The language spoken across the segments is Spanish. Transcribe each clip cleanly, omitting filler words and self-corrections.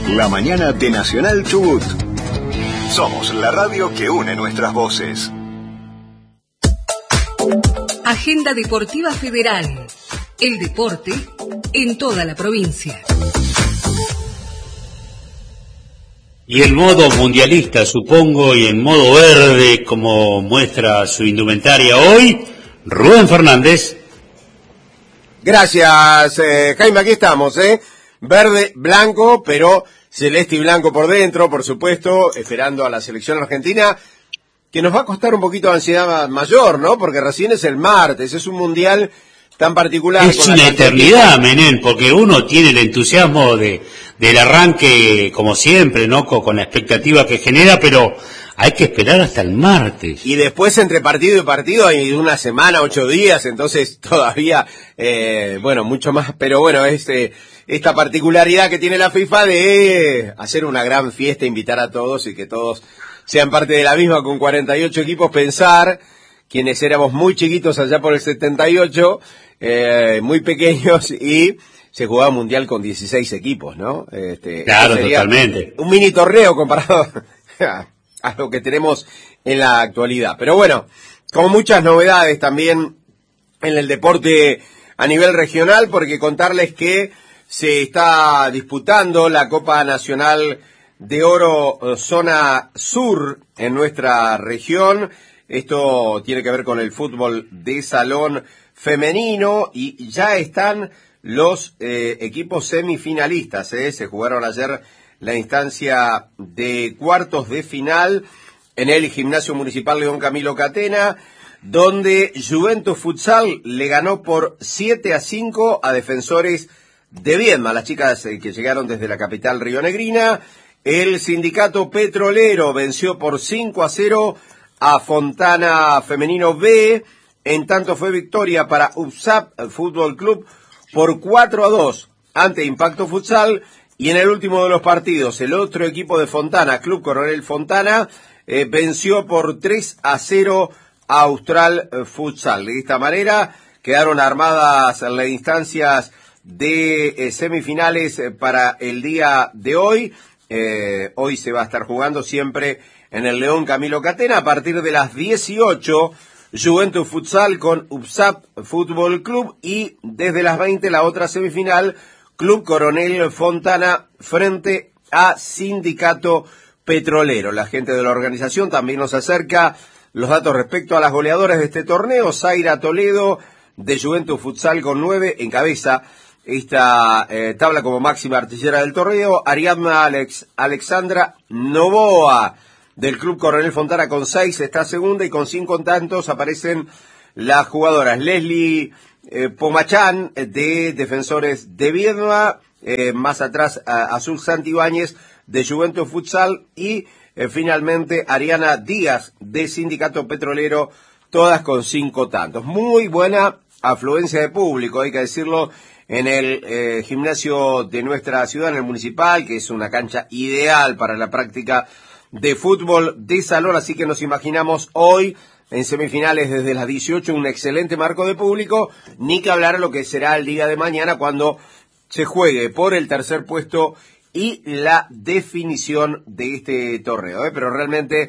La mañana de Nacional Chubut. Somos la radio que une nuestras voces. Agenda Deportiva Federal. El deporte en toda la provincia. Y en modo mundialista, supongo, y en modo verde, como muestra su indumentaria hoy, Rubén Fernández. Gracias, Jaime, aquí estamos, verde, blanco, pero celeste y blanco por dentro, por supuesto, esperando a la selección argentina, que nos va a costar un poquito de ansiedad mayor, ¿no? Porque recién es el martes, es un mundial tan particular. Es una eternidad, Menem, porque uno tiene el entusiasmo del arranque, como siempre, ¿no? Con la expectativa que genera, pero hay que esperar hasta el martes. Y después, entre partido y partido, hay una semana, 8 días, entonces todavía, mucho más. Pero bueno, esta particularidad que tiene la FIFA de hacer una gran fiesta, invitar a todos y que todos sean parte de la misma, con 48 equipos, pensar, quienes éramos muy chiquitos allá por el 78, muy pequeños, y se jugaba mundial con 16 equipos, ¿no? Claro, totalmente. Un mini torneo comparado a lo que tenemos en la actualidad. Pero bueno, con muchas novedades también en el deporte a nivel regional, porque contarles que se está disputando la Copa Nacional de Oro Zona Sur en nuestra región. Esto tiene que ver con el fútbol de salón femenino y ya están los equipos semifinalistas. Se jugaron ayer la instancia de cuartos de final en el Gimnasio Municipal León Camilo Catena, donde Juventus Futsal le ganó por 7-5 a Defensores de Viedma, las chicas que llegaron desde la capital rionegrina. El Sindicato Petrolero venció por 5-0 a Fontana Femenino B. En tanto fue victoria para UPSAP Fútbol Club por 4-2 ante Impacto Futsal. Y en el último de los partidos, el otro equipo de Fontana, Club Coronel Fontana, venció por 3-0 a Austral Futsal. De esta manera quedaron armadas las instancias de semifinales para el día de hoy. Hoy se va a estar jugando siempre en el León Camilo Catena a partir de las 18, Juventus Futsal con UPSAP Fútbol Club, y desde las 20 la otra semifinal, Club Coronel Fontana frente a Sindicato Petrolero. La gente de la organización también nos acerca los datos respecto a las goleadoras de este torneo. Zaira Toledo de Juventus Futsal con 9 encabeza esta tabla como máxima artillera del torneo. Ariadna Alexandra Novoa del Club Coronel Fontana con 6 está segunda, y con 5 tantos aparecen las jugadoras Leslie Pomachán de Defensores de Viedma, más atrás Azul Santibáñez de Juventus Futsal, y finalmente Ariana Díaz de Sindicato Petrolero, todas con 5 tantos. Muy buena afluencia de público, hay que decirlo, en el gimnasio de nuestra ciudad, en el municipal, que es una cancha ideal para la práctica de fútbol de salón, así que nos imaginamos hoy en semifinales desde las 18 un excelente marco de público, ni que hablar lo que será el día de mañana cuando se juegue por el tercer puesto y la definición de este torneo, pero realmente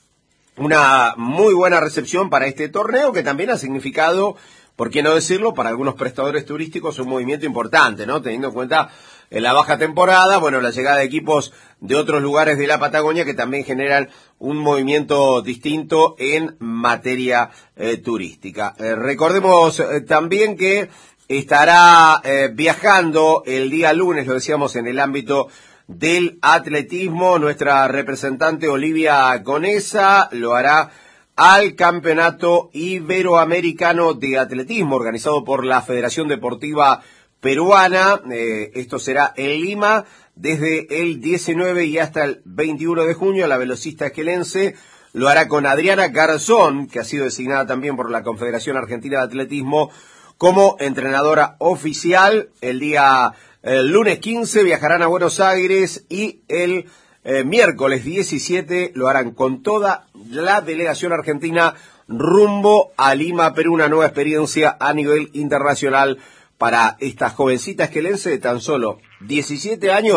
una muy buena recepción para este torneo, que también ha significado, por qué no decirlo, para algunos prestadores turísticos un movimiento importante, ¿no? Teniendo en cuenta la baja temporada, bueno, la llegada de equipos de otros lugares de la Patagonia que también generan un movimiento distinto en materia turística. Recordemos también que estará viajando el día lunes, lo decíamos, en el ámbito del atletismo, nuestra representante Olivia Conesa lo hará al Campeonato Iberoamericano de Atletismo organizado por la Federación Deportiva Peruana. Esto será en Lima desde el 19 y hasta el 21 de junio. La velocista esquelense lo hará con Adriana Garzón, que ha sido designada también por la Confederación Argentina de Atletismo como entrenadora oficial. El lunes 15 viajarán a Buenos Aires, y el miércoles 17 lo harán con toda la delegación argentina rumbo a Lima, Perú. Una nueva experiencia a nivel internacional para estas jovencitas esquelense de tan solo 17 años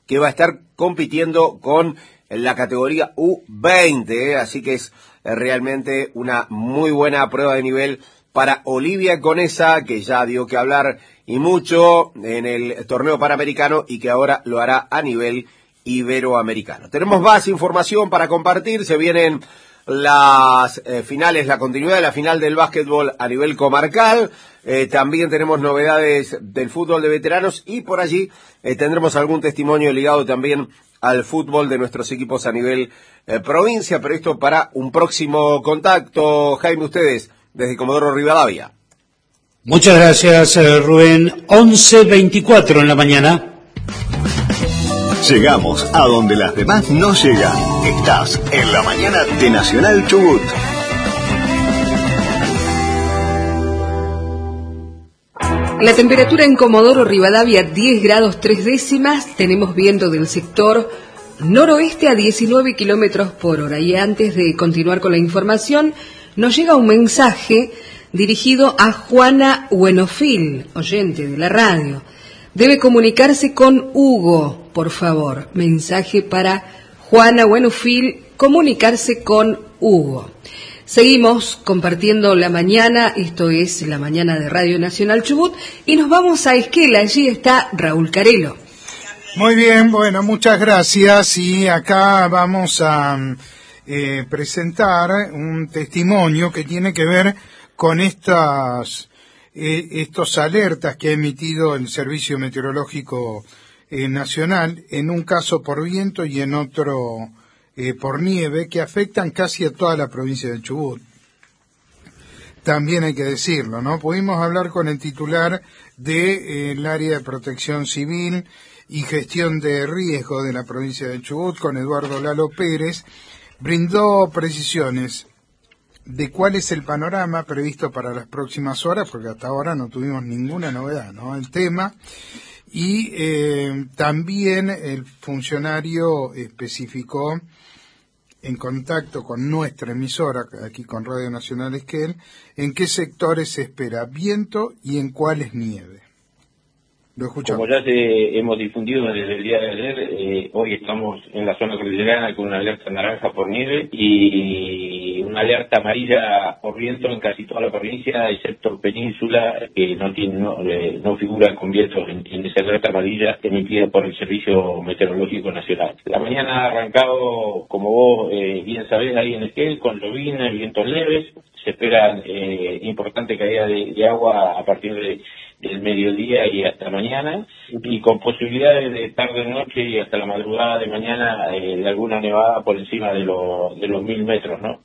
que va a estar compitiendo con la categoría U20, así que es realmente una muy buena prueba de nivel para Olivia Conesa, que ya dio que hablar y mucho en el torneo panamericano y que ahora lo hará a nivel iberoamericano. Tenemos más información para compartir, se vienen las finales, la continuidad de la final del básquetbol a nivel comarcal, también tenemos novedades del fútbol de veteranos y por allí tendremos algún testimonio ligado también al fútbol de nuestros equipos a nivel provincia, pero esto para un próximo contacto. Jaime, ustedes desde Comodoro Rivadavia. Muchas gracias, Rubén. 11:24 en la mañana. Llegamos a donde las demás no llegan. Estás en la mañana de Nacional Chubut. La temperatura en Comodoro Rivadavia 10 grados 3 décimas, tenemos viento del sector noroeste a 19 kilómetros por hora. Y antes de continuar con la información, nos llega un mensaje dirigido a Juana Buenofil, oyente de la radio. Debe comunicarse con Hugo, por favor. Mensaje para Juana Buenofil, comunicarse con Hugo. Seguimos compartiendo la mañana, esto es la mañana de Radio Nacional Chubut, y nos vamos a Esquel, allí está Raúl Carelo. Muy bien, bueno, muchas gracias, y acá vamos a presentar un testimonio que tiene que ver con estos alertas que ha emitido el Servicio Meteorológico Nacional, en un caso por viento y en otro por nieve, que afectan casi a toda la provincia de Chubut. También hay que decirlo, ¿no? Pudimos hablar con el titular del área de protección civil y gestión de riesgo de la provincia de Chubut, con Eduardo Lalo Pérez. Brindó precisiones de cuál es el panorama previsto para las próximas horas, porque hasta ahora no tuvimos ninguna novedad, ¿no? El tema. Y también el funcionario especificó, en contacto con nuestra emisora, aquí con Radio Nacional Esquel, en qué sectores se espera viento y en cuáles nieve. Lo escuchamos. Como ya hemos difundido desde el día de ayer, hoy estamos en la zona cordillerana con una alerta naranja por nieve y una alerta amarilla por viento en casi toda la provincia, excepto Península, que no figura con vientos en esa alerta amarilla emitida por el Servicio Meteorológico Nacional. La mañana ha arrancado, como vos bien sabés, ahí en Esquel, con llovizna y vientos leves. Se espera importante caída de agua a partir del mediodía y hasta mañana, y con posibilidades de tarde-noche y hasta la madrugada de mañana de alguna nevada por encima de los 1000 metros, ¿no?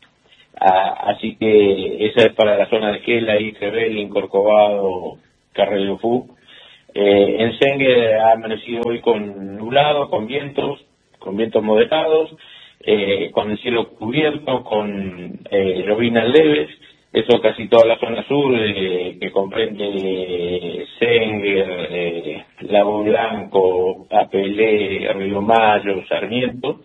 Así que esa es para la zona de Esquel, ahí Rebel, Corcovado, Carrelofú. En Sengue ha amanecido hoy con nublado, con vientos moderados, con el cielo cubierto, con lloviznas leves. Eso casi toda la zona sur, que comprende Sengue, Lago Blanco, Apelé, Río Mayo, Sarmiento.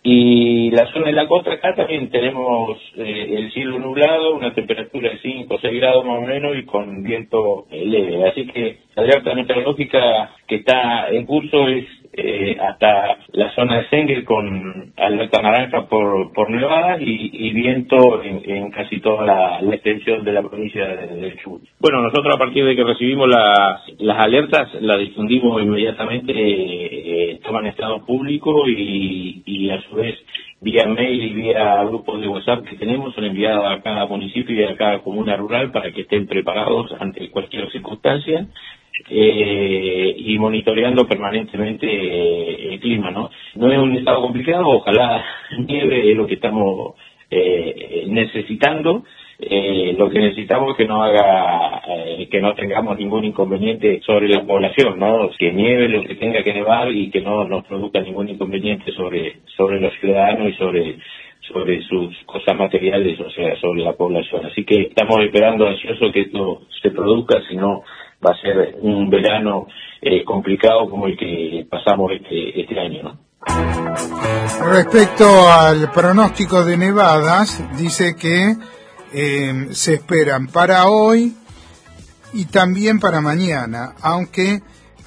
Y la zona de la costa acá también tenemos el cielo nublado, una temperatura de 5 o 6 grados más o menos y con viento leve. Así que la alerta meteorológica que está en curso es hasta la zona de Sengue con alerta naranja por nevadas y viento en casi toda la extensión de la provincia del Chubut. Bueno, nosotros a partir de que recibimos las alertas las difundimos inmediatamente, toman estado público y a su vez vía mail y vía grupos de WhatsApp que tenemos son enviados a cada municipio y a cada comuna rural para que estén preparados ante cualquier circunstancia. Y monitoreando permanentemente el clima, ¿no? No es un estado complicado, ojalá nieve es lo que estamos necesitando. Lo que necesitamos es que no haga, que no tengamos ningún inconveniente sobre la población, ¿no? Que nieve lo que tenga que nevar y que no nos produzca ningún inconveniente sobre los ciudadanos y sobre sus cosas materiales, o sea, sobre la población. Así que estamos esperando ansioso que esto se produzca, si no va a ser un verano complicado como el que pasamos este año, ¿no? Respecto al pronóstico de nevadas, dice que se esperan para hoy y también para mañana, aunque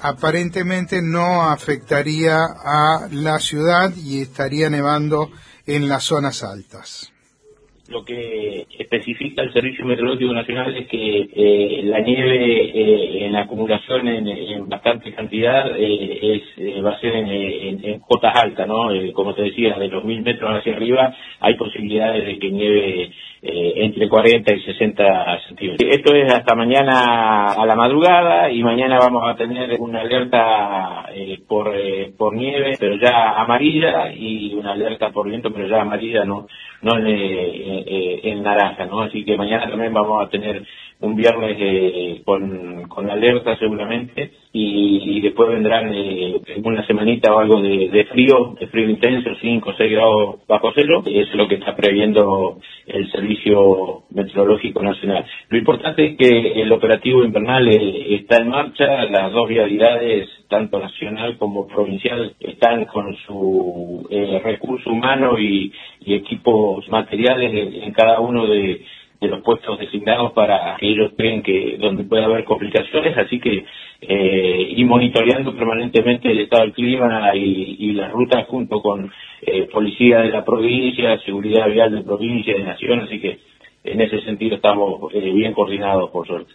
aparentemente no afectaría a la ciudad y estaría nevando en las zonas altas. Lo que especifica el Servicio Meteorológico Nacional es que la nieve en acumulación en bastante cantidad va a ser en cotas altas, ¿no? Como te decía, de los 1000 metros hacia arriba hay posibilidades de que nieve entre 40 y 60 centímetros. Esto es hasta mañana a la madrugada, y mañana vamos a tener una alerta por nieve, pero ya amarilla, y una alerta por viento, pero ya amarilla, no en naranja, ¿no? Así que mañana también vamos a tener un viernes con alerta seguramente, y después vendrán una semanita o algo de frío intenso, 5 o 6 grados bajo cero. Eso es lo que está previendo el Servicio Meteorológico Nacional. Lo importante es que el operativo invernal está en marcha, las dos vialidades, tanto nacional como provincial, están con su recurso humano y equipos materiales en cada uno de los puestos designados para que ellos creen que donde puede haber complicaciones, así que y monitoreando permanentemente el estado del clima y las rutas junto con policía de la provincia, seguridad vial de provincia, de nación, así que en ese sentido estamos bien coordinados, por suerte.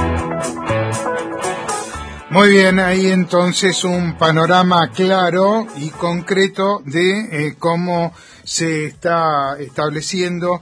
Muy bien, ahí entonces un panorama claro y concreto de cómo se está estableciendo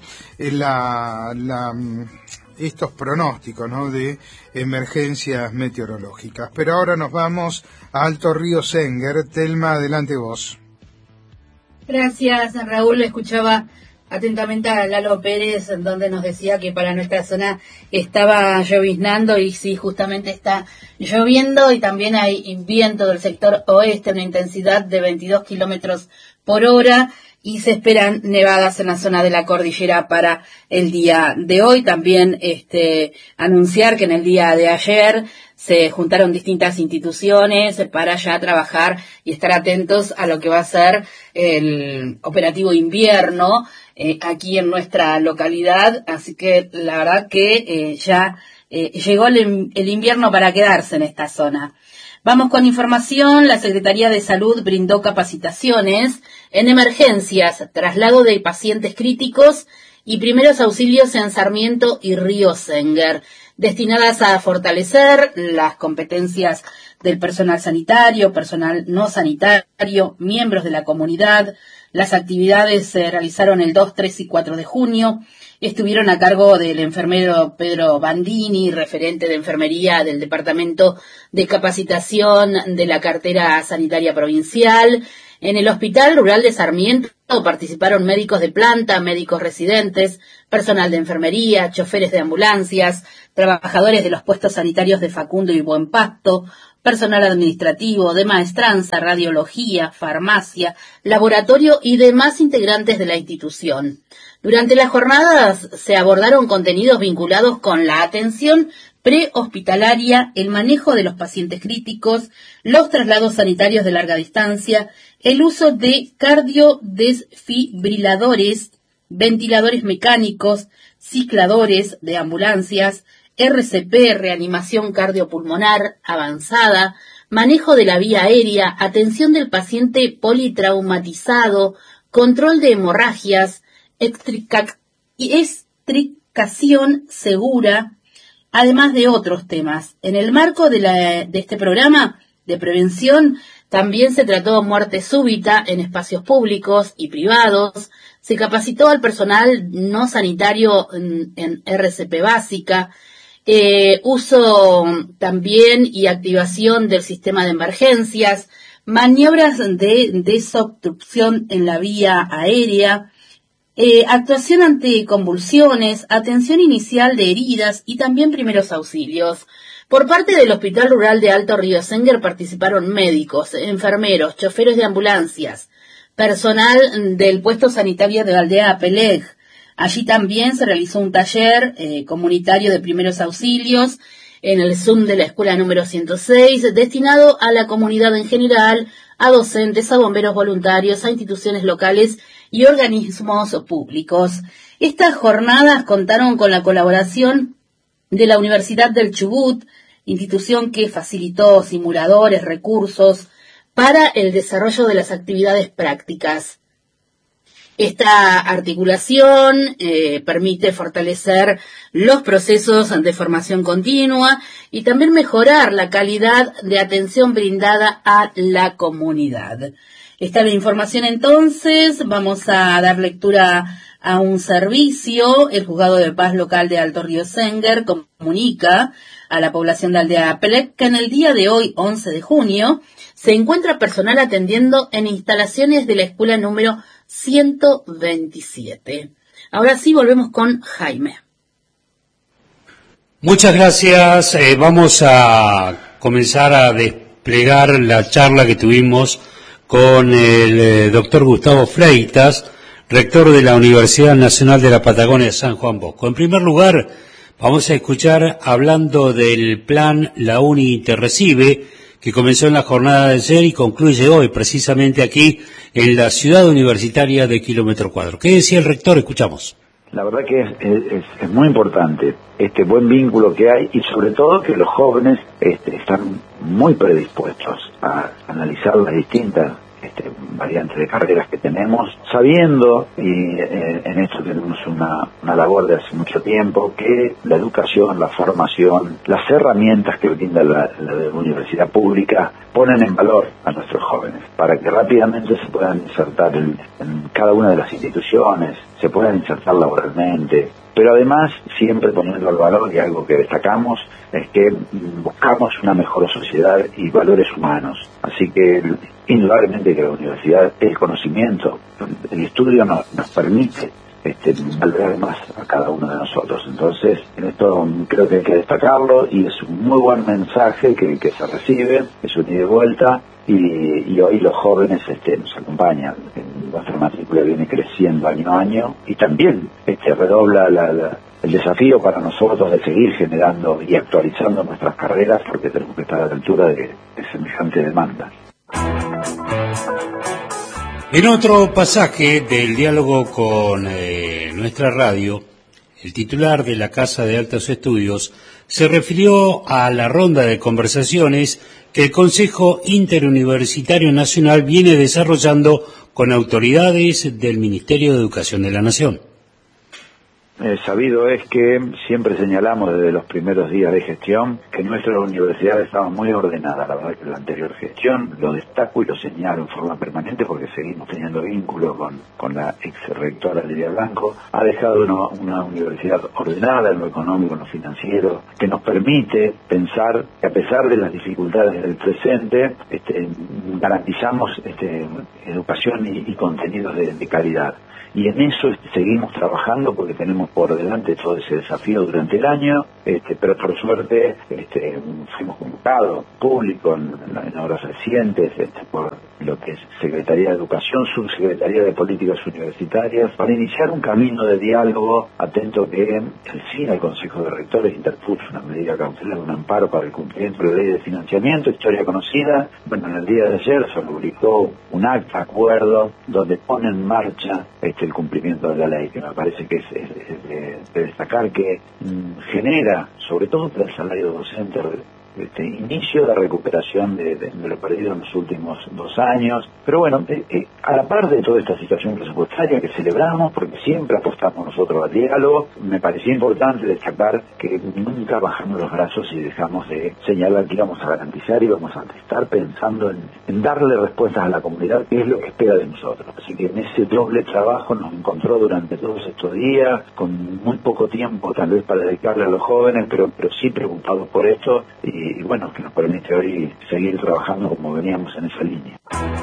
estos pronósticos, ¿no?, de emergencias meteorológicas. Pero ahora nos vamos a Alto Río Senguer. Telma, adelante vos. Gracias, Raúl. Escuchaba atentamente a Lalo Pérez, donde nos decía que para nuestra zona estaba lloviznando, y sí, justamente está lloviendo, y también hay viento del sector oeste, una intensidad de 22 kilómetros por hora, y se esperan nevadas en la zona de la cordillera para el día de hoy. También anunciar que en el día de ayer se juntaron distintas instituciones para ya trabajar y estar atentos a lo que va a ser el operativo invierno aquí en nuestra localidad, así que la verdad que ya llegó el invierno para quedarse en esta zona. Vamos con información. La Secretaría de Salud brindó capacitaciones en emergencias, traslado de pacientes críticos y primeros auxilios en Sarmiento y Río Senguer, destinadas a fortalecer las competencias del personal sanitario, personal no sanitario, miembros de la comunidad. Las actividades se realizaron el 2, 3 y 4 de junio. Estuvieron a cargo del enfermero Pedro Bandini, referente de enfermería del Departamento de Capacitación de la Cartera Sanitaria Provincial. En el Hospital Rural de Sarmiento participaron médicos de planta, médicos residentes, personal de enfermería, choferes de ambulancias, trabajadores de los puestos sanitarios de Facundo y Buen Pasto, personal administrativo, de maestranza, radiología, farmacia, laboratorio y demás integrantes de la institución. Durante las jornadas se abordaron contenidos vinculados con la atención prehospitalaria, el manejo de los pacientes críticos, los traslados sanitarios de larga distancia, el uso de cardiodesfibriladores, ventiladores mecánicos, cicladores de ambulancias, RCP, reanimación cardiopulmonar avanzada, manejo de la vía aérea, atención del paciente politraumatizado, control de hemorragias, extricación segura, además de otros temas. En el marco de este programa de prevención, también se trató muerte súbita en espacios públicos y privados, se capacitó al personal no sanitario en RCP básica, uso también y activación del sistema de emergencias, maniobras de desobstrucción en la vía aérea, actuación ante convulsiones, atención inicial de heridas y también primeros auxilios. Por parte del Hospital Rural de Alto Río Senguer participaron médicos, enfermeros, choferes de ambulancias, personal del puesto sanitario de Aldea Peleg. Allí también se realizó un taller comunitario de primeros auxilios en el Zoom de la escuela número 106, destinado a la comunidad en general, a docentes, a bomberos voluntarios, a instituciones locales y organismos públicos. Estas jornadas contaron con la colaboración de la Universidad del Chubut, institución que facilitó simuladores, recursos para el desarrollo de las actividades prácticas. Esta articulación permite fortalecer los procesos de formación continua y también mejorar la calidad de atención brindada a la comunidad. Esta es la información entonces. Vamos a dar lectura a un servicio. El Juzgado de Paz Local de Alto Río Senguer comunica a la población de Aldea Pelec que en el día de hoy, 11 de junio, se encuentra personal atendiendo en instalaciones de la escuela número 127. Ahora sí, volvemos con Jaime. Muchas gracias. Vamos a comenzar a desplegar la charla que tuvimos con el doctor Gustavo Fleitas, rector de la Universidad Nacional de la Patagonia San Juan Bosco. En primer lugar, vamos a escuchar hablando del plan La UNI Te Recibe, que comenzó en la jornada de ayer y concluye hoy, precisamente aquí en la ciudad universitaria de Kilómetro Cuadro. ¿Qué decía el rector? Escuchamos. La verdad que es muy importante este buen vínculo que hay y sobre todo que los jóvenes están muy predispuestos a analizar las distintas variantes de carreras que tenemos, sabiendo, y en esto tenemos una labor de hace mucho tiempo, que la educación, la formación, las herramientas que brinda la universidad pública ponen en valor a nuestros jóvenes, para que rápidamente se puedan insertar en cada una de las instituciones, se puedan insertar laboralmente, pero además siempre poniendo el valor, y algo que destacamos, es que buscamos una mejor sociedad y valores humanos. Así que indudablemente que la universidad, el conocimiento, el estudio nos permite valorar más a cada uno de nosotros. Entonces, en esto creo que hay que destacarlo y es un muy buen mensaje que se recibe, es un ida y vuelta, y hoy los jóvenes nos acompañan. Nuestra matrícula viene creciendo año a año y también redobla el desafío para nosotros de seguir generando y actualizando nuestras carreras, porque tenemos que estar a la altura de semejante demanda. En otro pasaje del diálogo con nuestra radio, el titular de la Casa de Altos Estudios se refirió a la ronda de conversaciones que el Consejo Interuniversitario Nacional viene desarrollando con autoridades del Ministerio de Educación de la Nación. Sabido es que siempre señalamos desde los primeros días de gestión que nuestra universidad estaba muy ordenada. La verdad que la anterior gestión lo destaco y lo señalo en forma permanente porque seguimos teniendo vínculo con la ex rectora Lidia Blanco. Ha dejado una universidad ordenada en lo económico, en lo financiero, que nos permite pensar que a pesar de las dificultades del presente, garantizamos educación y contenidos de calidad. Y en eso seguimos trabajando porque tenemos por delante todo ese desafío durante el año, pero por suerte fuimos convocados público en horas recientes por lo que es Secretaría de Educación, Subsecretaría de Políticas Universitarias, para iniciar un camino de diálogo atento que el Consejo de Rectores interpuso una medida cautelar, un amparo para el cumplimiento de la ley de financiamiento, historia conocida. Bueno, en el día de ayer se publicó un acta, acuerdo, donde pone en marcha el cumplimiento de la ley, que me parece que es de destacar, que genera, sobre todo para el salario docente, inicio de recuperación de lo perdido en los últimos 2 años. Pero bueno, a la par de toda esta situación presupuestaria que celebramos, porque siempre apostamos nosotros al diálogo, me parecía importante destacar que nunca bajamos los brazos y dejamos de señalar que íbamos a garantizar y vamos a estar pensando en darle respuestas a la comunidad, que es lo que espera de nosotros. Así que en ese doble trabajo nos encontró durante todos estos días, con muy poco tiempo tal vez para dedicarle a los jóvenes, pero sí preocupados por esto, y bueno, que nos permite hoy seguir trabajando como veníamos en esa línea.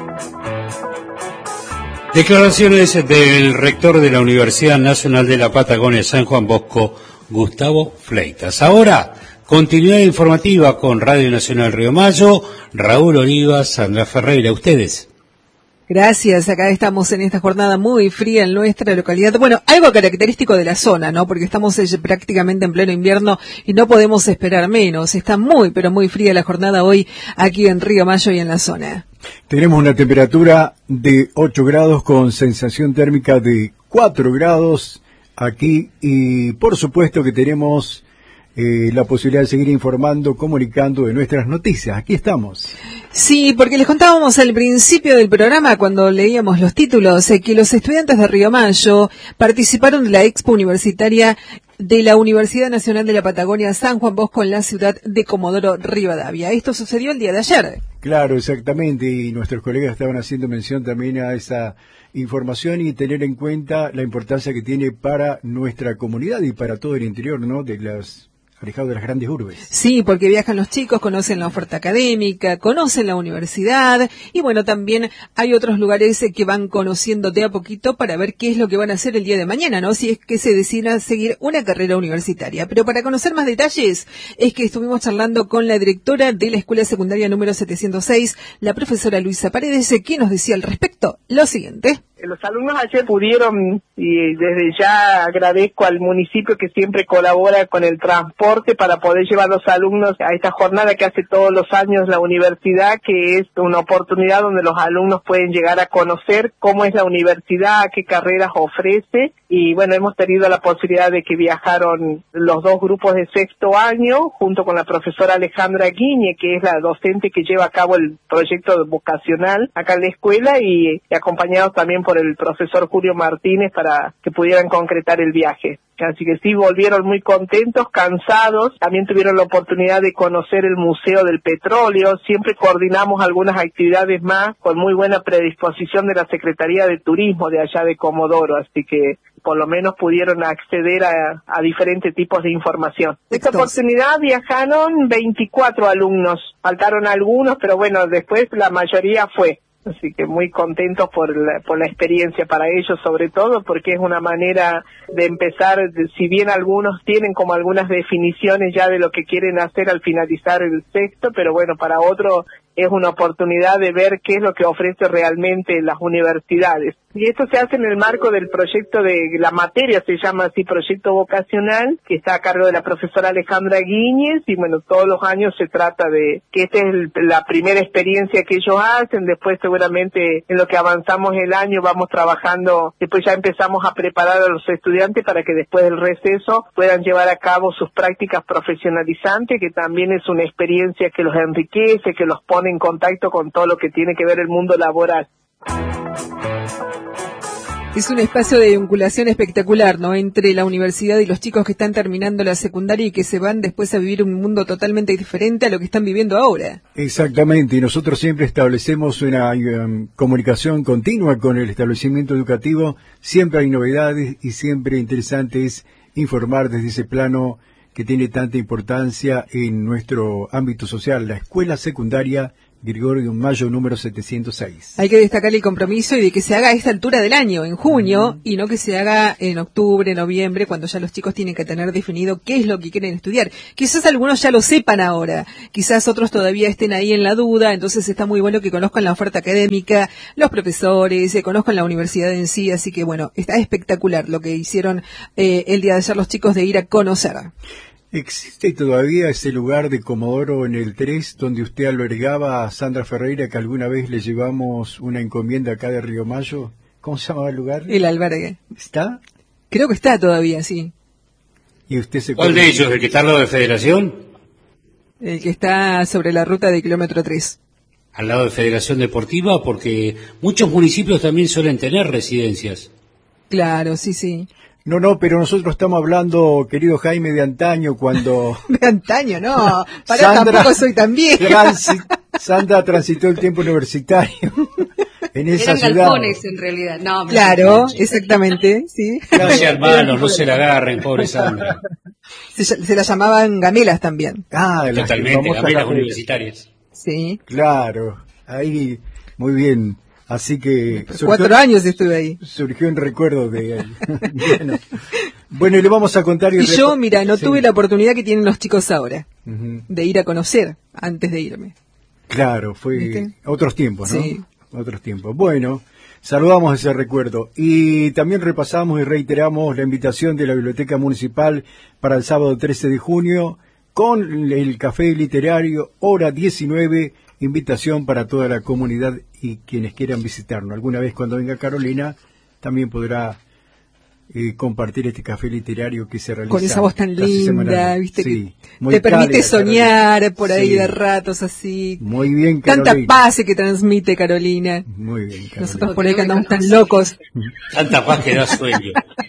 Declaraciones del rector de la Universidad Nacional de la Patagonia San Juan Bosco, Gustavo Fleitas. Ahora, continuidad informativa con Radio Nacional Río Mayo, Raúl Olivas, Sandra Ferreira. Ustedes. Gracias, acá estamos en esta jornada muy fría en nuestra localidad. Bueno, algo característico de la zona, ¿no? Porque estamos prácticamente en pleno invierno y no podemos esperar menos. Está muy, pero muy fría la jornada hoy aquí en Río Mayo y en la zona. Tenemos una temperatura de 8 grados con sensación térmica de 4 grados aquí y por supuesto que tenemos la posibilidad de seguir informando, comunicando de nuestras noticias. Aquí estamos. Sí, porque les contábamos al principio del programa, cuando leíamos los títulos, que los estudiantes de Río Mayo participaron de la Expo Universitaria de la Universidad Nacional de la Patagonia San Juan Bosco en la ciudad de Comodoro Rivadavia. Esto sucedió el día de ayer. Claro, exactamente, y nuestros colegas estaban haciendo mención también a esa información y tener en cuenta la importancia que tiene para nuestra comunidad y para todo el interior, ¿no?, de las alejados de las grandes urbes. Sí, porque viajan los chicos, conocen la oferta académica, conocen la universidad y bueno, también hay otros lugares que van conociendo de a poquito para ver qué es lo que van a hacer el día de mañana, ¿no? Si es que se deciden seguir una carrera universitaria. Pero para conocer más detalles es que estuvimos charlando con la directora de la Escuela Secundaria número 706, la profesora Luisa Paredes, que nos decía al respecto lo siguiente. Los alumnos ayer pudieron, y desde ya agradezco al municipio que siempre colabora con el transporte para poder llevar a los alumnos a esta jornada que hace todos los años la universidad, que es una oportunidad donde los alumnos pueden llegar a conocer cómo es la universidad, qué carreras ofrece. Y bueno, hemos tenido la posibilidad de que viajaron los dos grupos de sexto año, junto con la profesora Alejandra Guiñe, que es la docente que lleva a cabo el proyecto vocacional acá en la escuela, y acompañados también por el profesor Julio Martínez para que pudieran concretar el viaje. Así que sí, volvieron muy contentos, cansados. También tuvieron la oportunidad de conocer el Museo del Petróleo. Siempre coordinamos algunas actividades más con muy buena predisposición de la Secretaría de Turismo de allá de Comodoro. Así que por lo menos pudieron acceder a diferentes tipos de información. Esta oportunidad viajaron 24 alumnos. Faltaron algunos, pero bueno, después la mayoría fue. Así que muy contentos por la experiencia para ellos, sobre todo porque es una manera de empezar, si bien algunos tienen como algunas definiciones ya de lo que quieren hacer al finalizar el sexto, pero bueno, para otros es una oportunidad de ver qué es lo que ofrece realmente las universidades. Y esto se hace en el marco del proyecto de la materia, se llama así proyecto vocacional, que está a cargo de la profesora Alejandra Guíñez, y bueno, todos los años se trata de que esta es la primera experiencia que ellos hacen. Después seguramente en lo que avanzamos el año vamos trabajando, después ya empezamos a preparar a los estudiantes para que después del receso puedan llevar a cabo sus prácticas profesionalizantes, que también es una experiencia que los enriquece, que los pone en contacto con todo lo que tiene que ver el mundo laboral. Es un espacio de vinculación espectacular, ¿no?, entre la universidad y los chicos que están terminando la secundaria y que se van después a vivir un mundo totalmente diferente a lo que están viviendo ahora. Exactamente, y nosotros siempre establecemos una comunicación continua con el establecimiento educativo. Siempre hay novedades y siempre interesante es informar desde ese plano que tiene tanta importancia en nuestro ámbito social, la Escuela Secundaria Gregorio Mayo número 706. Hay que destacar el compromiso y de que se haga a esta altura del año, en junio, y no que se haga en octubre, noviembre, cuando ya los chicos tienen que tener definido qué es lo que quieren estudiar. Quizás algunos ya lo sepan ahora, quizás otros todavía estén ahí en la duda, entonces está muy bueno que conozcan la oferta académica, los profesores, conozcan la universidad en sí, así que bueno, está espectacular lo que hicieron el día de ayer los chicos de ir a conocer. ¿Existe todavía ese lugar de Comodoro en el 3 donde usted albergaba a Sandra Ferreira, que alguna vez le llevamos una encomienda acá de Río Mayo? ¿Cómo se llamaba el lugar? El albergue. ¿Está? Creo que está todavía, sí. ¿Y usted se ¿Cuál de ellos? ¿El que está al lado de Federación? El que está sobre la ruta de kilómetro 3. Al lado de Federación Deportiva, porque muchos municipios también suelen tener residencias. Claro, sí, sí. No, pero nosotros estamos hablando, querido Jaime, de antaño, cuando... De antaño, no. Para tampoco soy tan vieja. Sandra transitó el tiempo universitario en esa Eran ciudad. Galpones, en realidad. No, claro, exactamente, sí. No sean malos, no se la agarren, pobre Sandra. Se la llamaban gamelas también. Ah, totalmente, gamelas universitarias. Sí. Claro, ahí, muy bien. Así que... 4 años estuve ahí. Surgió un recuerdo de él. Bueno, y le vamos a contar... Y yo, mira, no tuve la oportunidad que tienen los chicos ahora, de ir a conocer antes de irme. Claro, fue ¿viste? Otros tiempos, ¿no? Sí. Otros tiempos. Bueno, saludamos ese recuerdo. Y también repasamos y reiteramos la invitación de la Biblioteca Municipal para el sábado 13 de junio con el Café Literario, hora 19, invitación para toda la comunidad y quienes quieran visitarnos. Alguna vez cuando venga Carolina también podrá compartir este café literario que se realiza. Con esa voz tan linda, semanal. viste, sí, que te permite soñar Carolina. por ahí Sí. de ratos así. Muy bien, Carolina. Tanta paz que transmite Carolina. Muy bien, Carolina. Nosotros por ahí que andamos tan locos. Tanta paz que da sueño.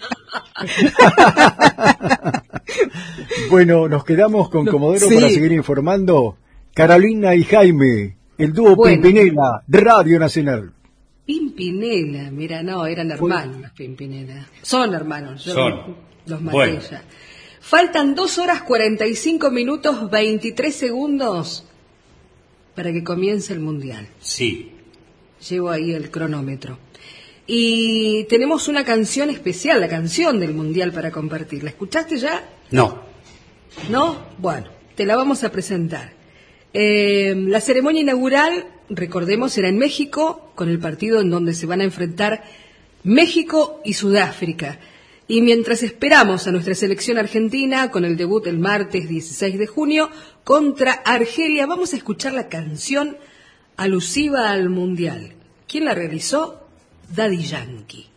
Bueno, nos quedamos con Comodoro sí. para seguir informando. Carolina y Jaime, el dúo Bueno. Pimpinela, de Radio Nacional. Pimpinela, mira, no, eran hermanos los Pimpinela. Son hermanos, yo Son. los maté Bueno. ya. Faltan 2 horas 45 minutos 23 segundos para que comience el Mundial. Sí. Llevo ahí el cronómetro. Y tenemos una canción especial, la canción del Mundial para compartir. ¿La escuchaste ya? No. ¿No? Bueno, te la vamos a presentar. La ceremonia inaugural, recordemos, será en México, con el partido en donde se van a enfrentar México y Sudáfrica. Y mientras esperamos a nuestra selección argentina, con el debut el martes 16 de junio, contra Argelia, vamos a escuchar la canción alusiva al Mundial. ¿Quién la realizó? Daddy Yankee.